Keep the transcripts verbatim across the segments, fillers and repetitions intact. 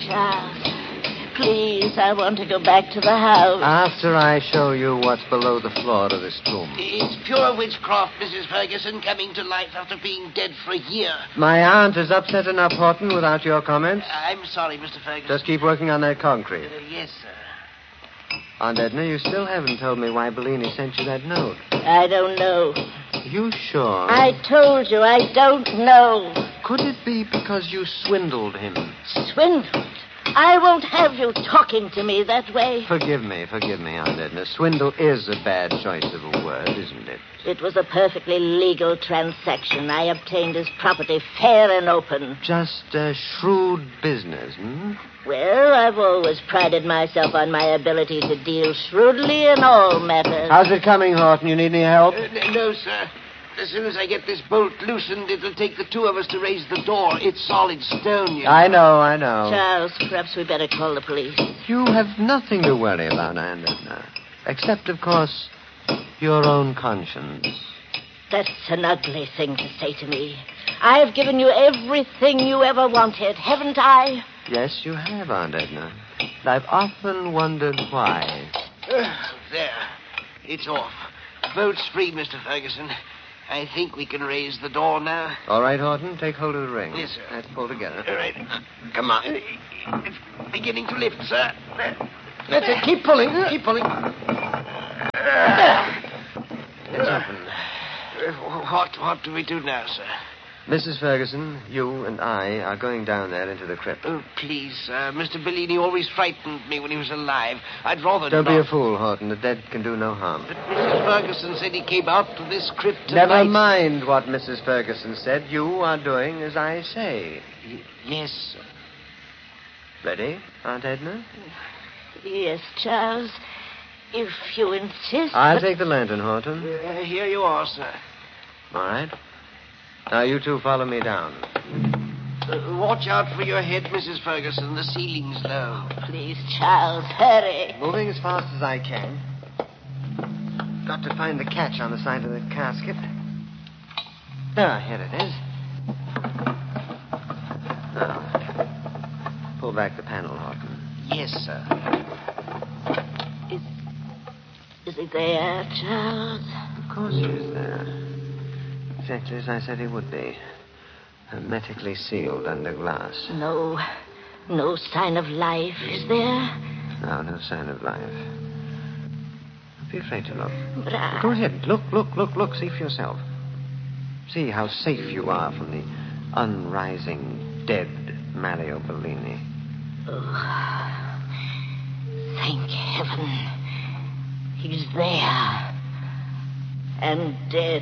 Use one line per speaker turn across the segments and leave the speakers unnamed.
Charles, please, I want to go back to the house.
After I show you what's below the floor of this tomb.
It's pure witchcraft, Missus Ferguson, coming to life after being dead for a year.
My aunt is upset enough, Horton, without your comments.
I'm sorry, Mister Ferguson.
Just keep working on that concrete.
Uh, yes, sir.
Aunt Edna, you still haven't told me why Bellini sent you that note.
I don't know.
You sure?
I told you I don't know.
Could it be because you swindled him?
Swindled? I won't have you talking to me that way.
Forgive me, forgive me, Aunt Edna. Swindle is a bad choice of a word, isn't it?
It was a perfectly legal transaction. I obtained his property fair and open.
Just a shrewd business, hmm?
Well, I've always prided myself on my ability to deal shrewdly in all matters.
How's it coming, Horton? You need any help?
Uh, no, sir. As soon as I get this bolt loosened, it'll take the two of us to raise the door. It's solid stone, you know.
I know, I know.
Charles, perhaps we better call the police.
You have nothing to worry about, Aunt Edna. Except, of course, your own conscience.
That's an ugly thing to say to me. I've given you everything you ever wanted, haven't I?
Yes, you have, Aunt Edna. And I've often wondered why.
Uh, there. It's off. Bolt's free, Mister Ferguson. I think we can raise the door now.
All right, Horton, take hold of the ring.
Yes, sir.
Let's pull together.
All right. Come on. It's beginning to lift, sir. That's it. Keep pulling. Keep pulling.
It's open.
What, what do we do now, sir?
Missus Ferguson, you and I are going down there into the crypt.
Oh, please, sir. Mister Bellini always frightened me when he was alive. I'd rather
Don't
not.
be a fool, Horton. The dead can do no harm.
But Missus Ferguson said he came out to this crypt
Never
tonight.
mind what Missus Ferguson said. You are doing as I say.
Y- yes, sir.
Ready, Aunt Edna?
Yes, Charles. If you insist.
I'll
but...
take the lantern, Horton.
Uh, here you are, sir.
All right. Now, you two follow me down.
Uh, watch out for your head, Missus Ferguson. The ceiling's low.
Please, Charles, hurry.
Moving as fast as I can. Got to find the catch on the side of the casket. Ah, here it is. Now, pull back the panel, Horton.
Yes, sir.
Is, is he there, Charles?
Of course he is there. Exactly as I said he would be. Hermetically sealed under glass.
No, no sign of life, is there?
No, no sign of life. Don't be afraid to look.
But I...
Go ahead. Look, look, look, look. See for yourself. See how safe you are from the unrising, dead Mario Bellini.
Oh, thank heaven. He's there. And dead.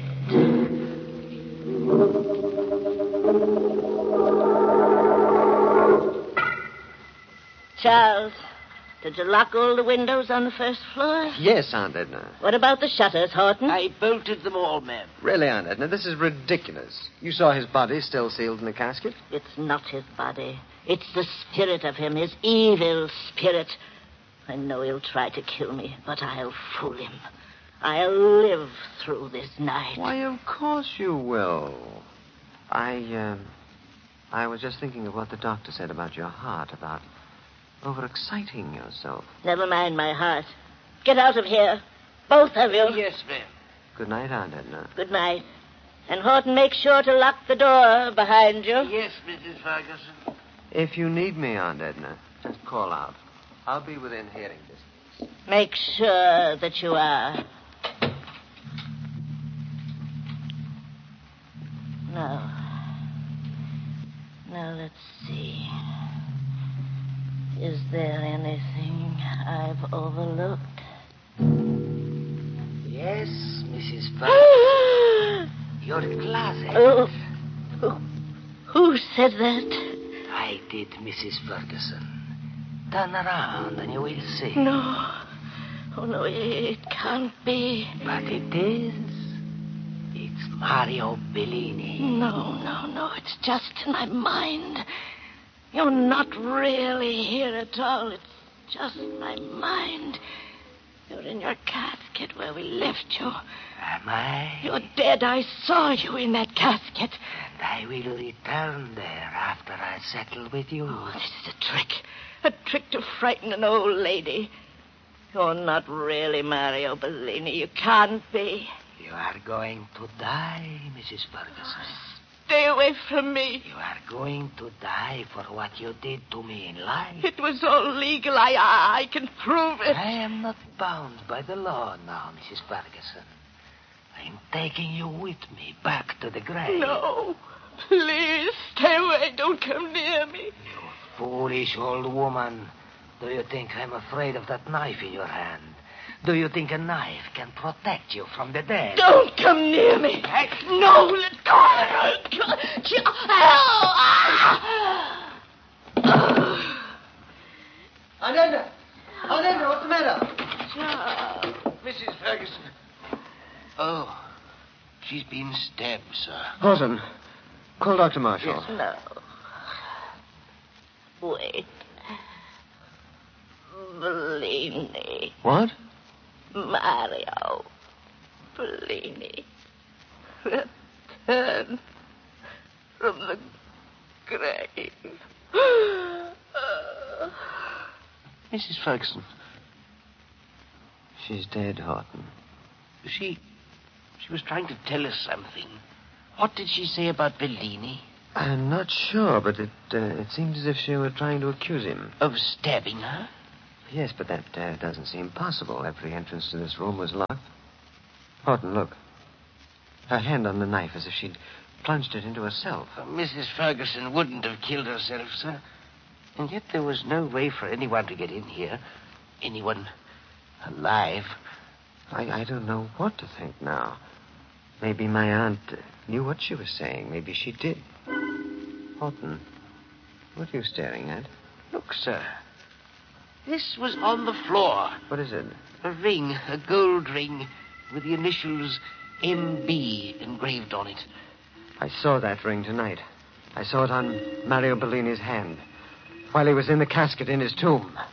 Charles, did you lock all the windows on the first floor?
Yes, Aunt Edna.
What about the shutters, Horton?
I bolted them all, ma'am.
Really, Aunt Edna, this is ridiculous. You saw his body still sealed in the casket?
It's not his body. It's the spirit of him, his evil spirit. I know he'll try to kill me, but I'll fool him. I'll live through this night.
Why, of course you will. I, uh, I was just thinking of what the doctor said about your heart, about overexciting yourself.
Never mind my heart. Get out of here. Both of you.
Yes, ma'am.
Good night, Aunt Edna.
Good night. And Horton, make sure to lock the door behind you.
Yes, Missus Ferguson.
If you need me, Aunt Edna, just call out. I'll be within hearing distance.
Make sure that you are. No. Now, let's see. Is there anything I've overlooked?
Yes, Missus Ferguson. Your closet.
Oh, who, who said that?
I did, Missus Ferguson. Turn around and you will see.
No. Oh, no, it can't be.
But it is. It's Mario Bellini.
No, no, no. It's just in my mind. You're not really here at all. It's just my mind. You're in your casket where we left you.
Am I?
You're dead. I saw you in that casket.
And I will return there after I settle with you.
Oh, this is a trick. A trick to frighten an old lady. You're not really Mario Bellini. You can't be.
You are going to die, Missus Ferguson.
Stay away from me.
You are going to die for what you did to me in life.
It was all legal. I, I, I can prove it.
I am not bound by the law now, Missus Ferguson. I'm taking you with me back to the grave.
No. Please, stay away. Don't come near me.
You foolish old woman. Do you think I'm afraid of that knife in your hand? Do you think a knife can protect you from the dead?
Don't come near me.
Hey.
No, let go.
Ananda! Ananda, what's the matter?
Charles.
Missus Ferguson. Oh, she's been stabbed, sir.
Horton, call Doctor Marshall.
No. Wait. Bellini.
What?
Mario Bellini. Return from the grave.
Missus Ferguson.
She's dead, Horton.
She... She was trying to tell us something. What did she say about Bellini?
I'm not sure, but it uh, it seemed as if she were trying to accuse him.
Of stabbing her?
Yes, but that uh, doesn't seem possible. Every entrance to this room was locked. Horton, look. Her hand on the knife as if she'd plunged it into herself.
Uh, Missus Ferguson wouldn't have killed herself, sir. And yet there was no way for anyone to get in here. Anyone alive.
I, I don't know what to think now. Maybe my aunt knew what she was saying. Maybe she did. Horton, what are you staring at?
Look, sir. This was on the floor.
What is it?
A ring, a gold ring, with the initials M B engraved on it.
I saw that ring tonight. I saw it on Mario Bellini's hand while he was in the casket in his tomb.